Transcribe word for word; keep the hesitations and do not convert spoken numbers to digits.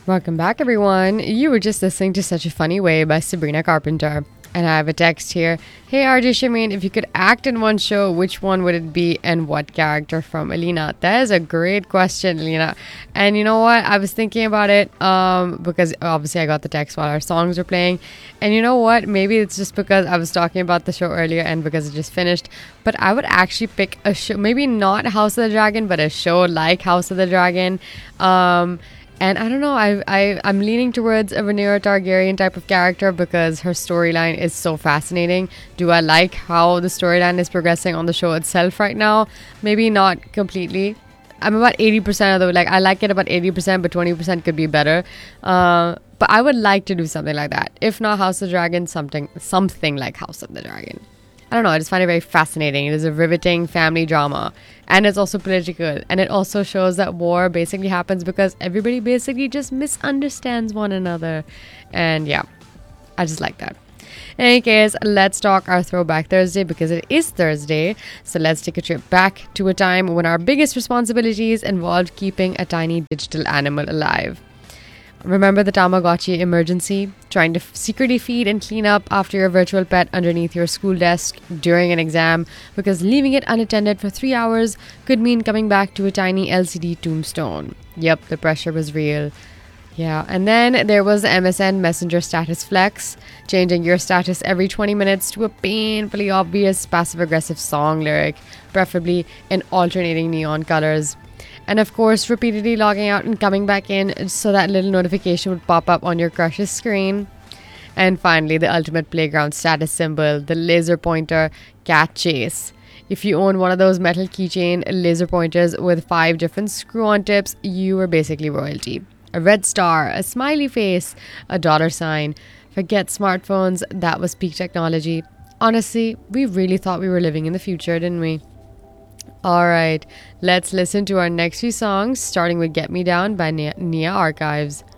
Welcome back, everyone. You were just listening to Such a Funny Way by Sabrina Carpenter. And I have a text here. Hey, R J Shameen, if you could act in one show, which one would it be and what character? From Alina. That is a great question, Alina. And you know what? I was thinking about it um, because obviously I got the text while our songs were playing. And you know what? Maybe it's just because I was talking about the show earlier and because it just finished. But I would actually pick a show, maybe not House of the Dragon, but a show like House of the Dragon. Um... And I don't know, I, I, I'm leaning towards a Rhaenyra Targaryen type of character because her storyline is so fascinating. Do I like how the storyline is progressing on the show itself right now? Maybe not completely. I'm about eighty percent of the, like, I like it about eighty percent, but twenty percent could be better. Uh, but I would like to do something like that. If not House of the Dragon, something, something like House of the Dragon. I don't know, I just find it very fascinating. It is a riveting family drama. And it's also political. And it also shows that war basically happens because everybody basically just misunderstands one another. And yeah, I just like that. In any case, let's talk our Throwback Thursday because it is Thursday. So let's take a trip back to a time when our biggest responsibilities involved keeping a tiny digital animal alive. Remember the Tamagotchi emergency? Trying to f- secretly feed and clean up after your virtual pet underneath your school desk during an exam because leaving it unattended for three hours could mean coming back to a tiny L C D tombstone. Yep, the pressure was real. Yeah, and then there was the M S N Messenger status flex, changing your status every twenty minutes to a painfully obvious passive-aggressive song lyric, preferably in alternating neon colors. And of course, repeatedly logging out and coming back in so that little notification would pop up on your crush's screen. And finally, the ultimate playground status symbol, the laser pointer cat chase. If you own one of those metal keychain laser pointers with five different screw-on tips, you were basically royalty. A red star, a smiley face, a dollar sign. Forget smartphones, that was peak technology. Honestly, we really thought we were living in the future, didn't we? Alright, let's listen to our next few songs, starting with Get Me Down by Nia, Nia Archives.